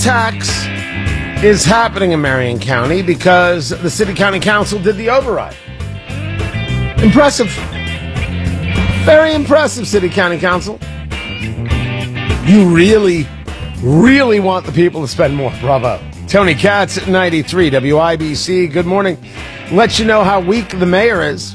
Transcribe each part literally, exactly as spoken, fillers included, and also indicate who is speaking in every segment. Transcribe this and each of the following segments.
Speaker 1: tax is happening in Marion County because the City County Council did the override. Impressive. Very impressive, City County Council. You really, really want the people to spend more. Bravo. Tony Katz at ninety-three W I B C. Good morning. Let you know how weak the mayor is.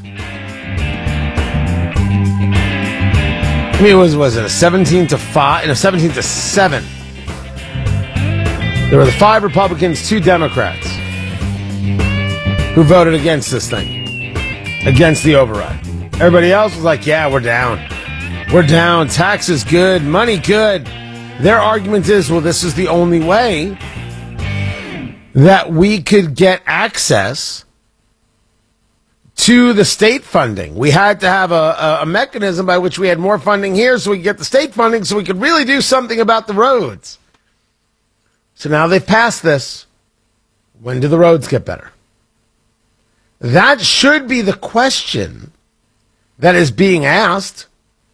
Speaker 1: I mean, was was it a seventeen to five? And a seventeen to seven. There were the five Republicans, two Democrats who voted against this thing, against the override. Everybody else was like, yeah, we're down. We're down. Taxes good. Money good. Their argument is, well, this is the only way that we could get access to the state funding. We had to have a, a, a mechanism by which we had more funding here so we could get the state funding so we could really do something about the roads. So now they've passed this. When do the roads get better? That should be the question that is being asked.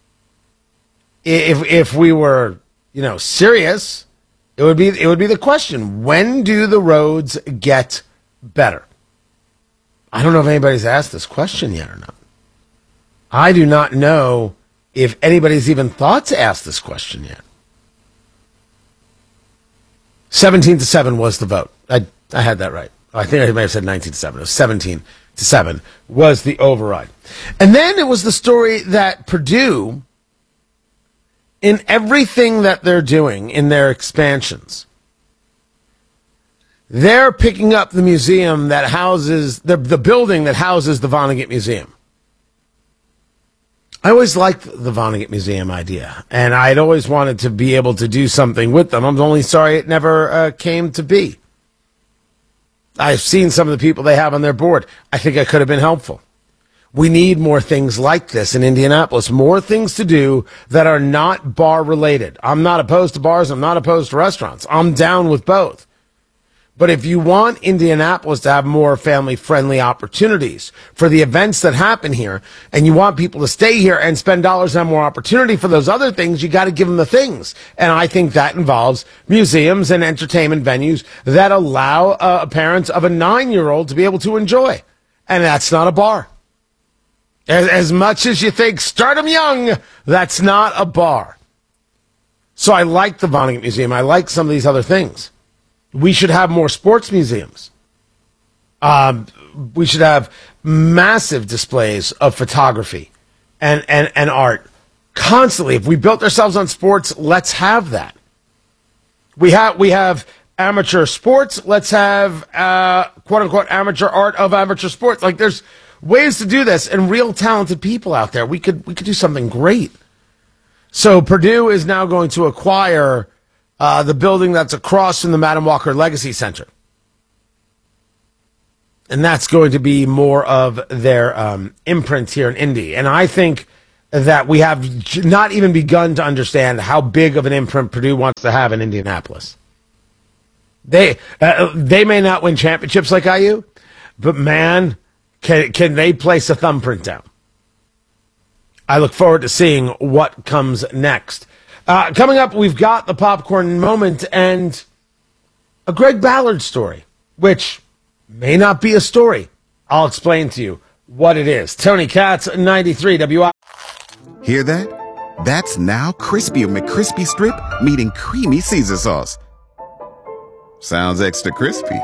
Speaker 1: If if we were, you know, serious, it would be it would be the question: when do the roads get better? I don't know if anybody's asked this question yet or not. I do not know if anybody's even thought to ask this question yet. seventeen to seven was the vote. I I had that right. I think I may have said nineteen to seven. It was seventeen to seven was the override. And then it was the story that Purdue, in everything that they're doing in their expansions, they're picking up the museum that houses, the, the building that houses the Vonnegut Museum. I always liked the Vonnegut Museum idea, and I'd always wanted to be able to do something with them. I'm only sorry it never uh, came to be. I've seen some of the people they have on their board. I think I could have been helpful. We need more things like this in Indianapolis, more things to do that are not bar-related. I'm not opposed to bars. I'm not opposed to restaurants. I'm down with both. But if you want Indianapolis to have more family-friendly opportunities for the events that happen here, and you want people to stay here and spend dollars on more opportunity for those other things, you got to give them the things. And I think that involves museums and entertainment venues that allow uh, parents of a nine-year-old to be able to enjoy. And that's not a bar. As, as much as you think, start them young, that's not a bar. So I like the Vonnegut Museum. I like some of these other things. We should have more sports museums. Um, we should have massive displays of photography and, and, and art constantly. If we built ourselves on sports, let's have that. We have we have amateur sports. Let's have uh, quote unquote amateur art of amateur sports. Like there's ways to do this, and real talented people out there. We could we could do something great. So Purdue is now going to acquire Uh, the building that's across from the Madam Walker Legacy Center. And that's going to be more of their um, imprint here in Indy. And I think that we have not even begun to understand how big of an imprint Purdue wants to have in Indianapolis. They uh, they may not win championships like I U, but man, can, can they place a thumbprint down? I look forward to seeing what comes next. Uh, coming up, we've got the popcorn moment and a Greg Ballard story, which may not be a story. I'll explain to you what it is. Tony Katz, ninety-three W I.
Speaker 2: Hear that? That's now Crispy McCrispy Strip meeting Creamy Caesar Sauce. Sounds extra crispy.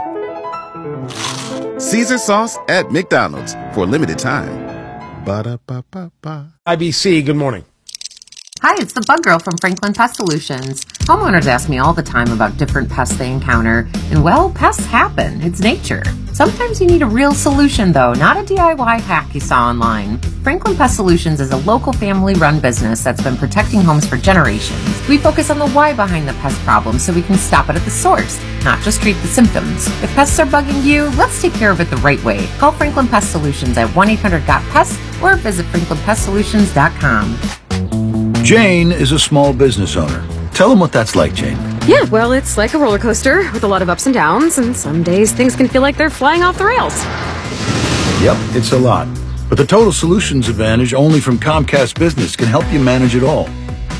Speaker 2: Caesar Sauce at McDonald's for a limited time. Ba-da-ba-ba-ba.
Speaker 1: I B C, good morning.
Speaker 3: Hi, it's the Bug Girl from Franklin Pest Solutions. Homeowners ask me all the time about different pests they encounter, and well, pests happen. It's nature. Sometimes you need a real solution, though, not a D I Y hack you saw online. Franklin Pest Solutions is a local family-run business that's been protecting homes for generations. We focus on the why behind the pest problem so we can stop it at the source, not just treat the symptoms. If pests are bugging you, let's take care of it the right way. Call Franklin Pest Solutions at one eight hundred got pest or visit franklin pest solutions dot com.
Speaker 4: Jane is a small business owner. Tell them what that's like, Jane.
Speaker 5: Yeah, well, it's like a roller coaster with a lot of ups and downs, and some days things can feel like they're flying off the rails.
Speaker 4: Yep, it's a lot. But the Total Solutions Advantage only from Comcast Business can help you manage it all.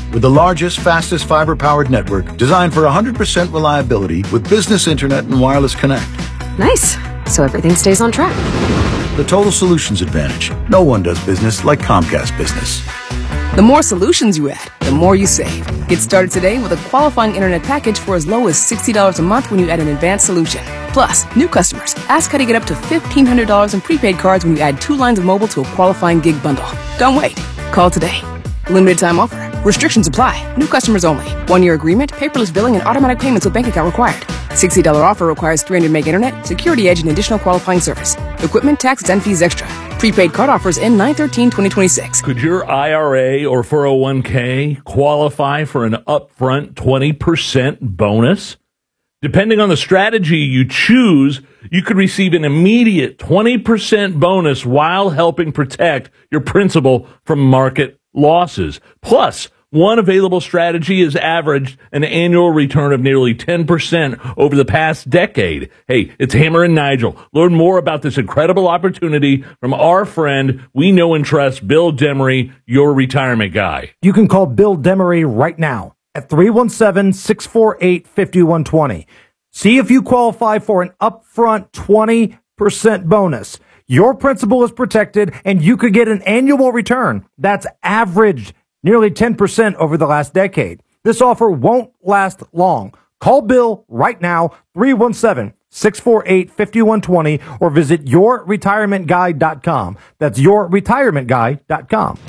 Speaker 4: with the largest, fastest fiber-powered network designed for one hundred percent reliability with business internet and wireless connect.
Speaker 5: Nice. So everything stays on track.
Speaker 4: The Total Solutions Advantage. No one does business like Comcast Business.
Speaker 6: The more solutions you add, the more you save. Get started today with a qualifying internet package for as low as sixty dollars a month when you add an advanced solution. Plus, new customers, ask how to get up to fifteen hundred dollars in prepaid cards when you add two lines of mobile to a qualifying gig bundle. Don't wait. Call today. Limited time offer. Restrictions apply. New customers only. One-year agreement, paperless billing, and automatic payments with bank account required. sixty dollars offer requires three hundred meg internet, security edge, and additional qualifying service. Equipment, taxes, and fees extra. Prepaid card offers end nine thirteen twenty twenty-six.
Speaker 7: Could your I R A or four oh one k qualify for an upfront twenty percent bonus? Depending on the strategy you choose, you could receive an immediate twenty percent bonus while helping protect your principal from market losses. Plus, one available strategy has averaged an annual return of nearly ten percent over the past decade. Hey, it's Hammer and Nigel. Learn more about this incredible opportunity from our friend we know and trust, Bill Demery, your retirement guy.
Speaker 8: You can call Bill Demery right now at three one seven, six four eight, five one two zero. See if you qualify for an upfront twenty percent bonus. Your principal is protected, and you could get an annual return that's averaged nearly ten percent over the last decade. This offer won't last long. Call Bill right now, three one seven, six four eight, five one two zero, or visit your retirement guide dot com. That's your retirement guide dot com.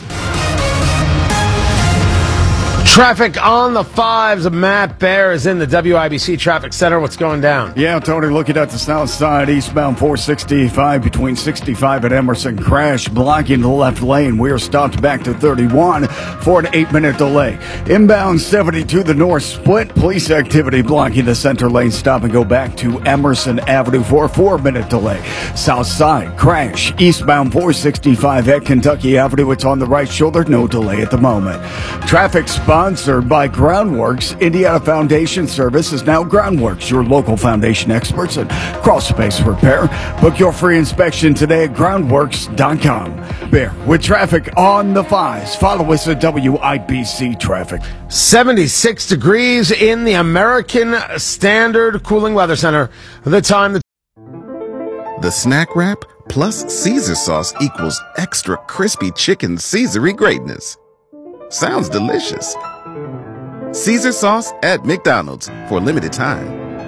Speaker 1: Traffic on the fives. Matt Bear is in the W I B C Traffic Center. What's going down?
Speaker 9: Yeah, Tony, looking at the south side, eastbound four sixty-five between sixty-five and Emerson. Crash blocking the left lane. We are stopped back to thirty-one for an eight-minute delay. Inbound seventy to the north split. Police activity blocking the center lane. Stop and go back to Emerson Avenue for a four-minute delay. South side, crash. Eastbound four sixty-five at Kentucky Avenue. It's on the right shoulder. No delay at the moment. Traffic spot sponsored by Groundworks. Indiana Foundation Service is now Groundworks, your local foundation experts in crawl space repair. Book your free inspection today at groundworks dot com. Bear, with traffic on the fives, follow us at W I B C Traffic.
Speaker 1: seventy-six degrees in the American Standard Cooling Weather Center. The time. The,
Speaker 2: the snack wrap plus Caesar sauce equals extra crispy chicken Caesar-y greatness. Sounds delicious. Caesar sauce at McDonald's for a limited time.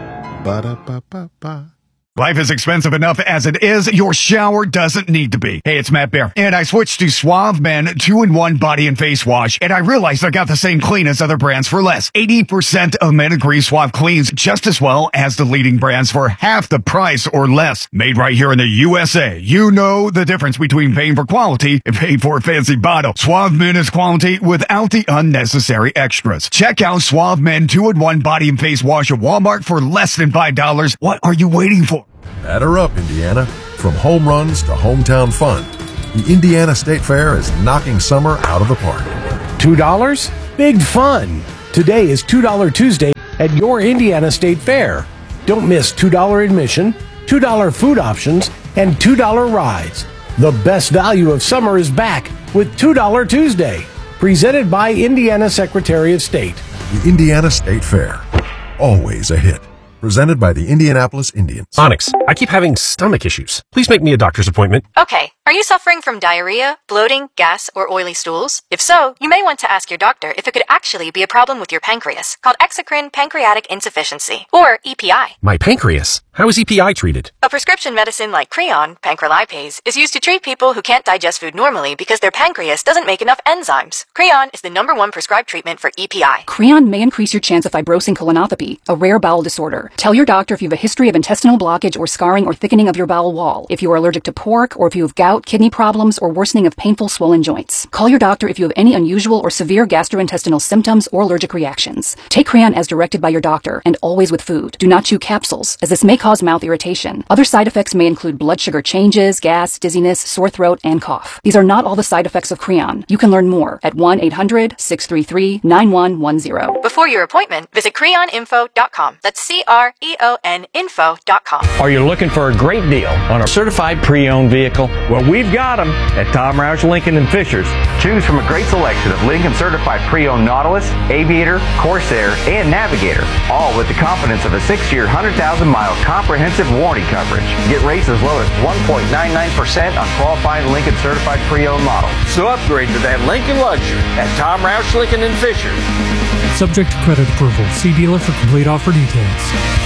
Speaker 2: Ba-da-ba-ba-ba.
Speaker 9: Life is expensive enough as it is. Your shower doesn't need to be. Hey, it's Matt Bear. And I switched to Suave Men two in one body and face wash. And I realized I got the same clean as other brands for less. eighty percent of men agree Suave cleans just as well as the leading brands for half the price or less. Made right here in the U S A. You know the difference between paying for quality and paying for a fancy bottle. Suave Men is quality without the unnecessary extras. Check out Suave Men two in one body and face wash at Walmart for less than five dollars. What are you waiting for?
Speaker 10: Batter up, Indiana. From home runs to hometown fun, the Indiana State Fair is knocking summer out of the park.
Speaker 11: two dollars? Big fun. Today is two dollar Tuesday at your Indiana State Fair. Don't miss two dollar admission, two dollar food options, and two dollar rides. The best value of summer is back with two dollar Tuesday. Presented by Indiana Secretary of State.
Speaker 10: The Indiana State Fair. Always a hit. Presented by the Indianapolis Indians.
Speaker 12: Onyx, I keep having stomach issues. Please make me a doctor's appointment.
Speaker 13: Okay. Are you suffering from diarrhea, bloating, gas, or oily stools? If so, you may want to ask your doctor if it could actually be a problem with your pancreas, called exocrine pancreatic insufficiency, or E P I.
Speaker 12: My pancreas? How is E P I treated?
Speaker 13: A prescription medicine like Creon, pancrelipase, is used to treat people who can't digest food normally because their pancreas doesn't make enough enzymes. Creon is the number one prescribed treatment for E P I.
Speaker 14: Creon may increase your chance of fibrosing colonopathy, a rare bowel disorder. Tell your doctor if you have a history of intestinal blockage or scarring or thickening of your bowel wall, if you are allergic to pork, or if you have gout, kidney problems, or worsening of painful swollen joints. Call your doctor if you have any unusual or severe gastrointestinal symptoms or allergic reactions. Take Creon as directed by your doctor, and always with food. Do not chew capsules, as this may cause mouth irritation. Other side effects may include blood sugar changes, gas, dizziness, sore throat, and cough. These are not all the side effects of Creon. You can learn more at one eight hundred, six three three, nine one one zero.
Speaker 13: Before your appointment, visit creon info dot com. That's C R E O N info dot com.
Speaker 15: Are you looking for a great deal on a certified pre-owned vehicle? Well, Well, we've got them at Tom Roush Lincoln and Fishers.
Speaker 16: Choose from a great selection of Lincoln certified pre-owned Nautilus, Aviator, Corsair, and Navigator, all with the confidence of a six-year, one hundred thousand mile comprehensive warranty coverage. Get rates as low as one point nine nine percent on qualifying Lincoln certified pre-owned models.
Speaker 15: So upgrade to that Lincoln luxury at Tom Roush Lincoln and Fishers.
Speaker 17: Subject to credit approval. See dealer for complete offer details.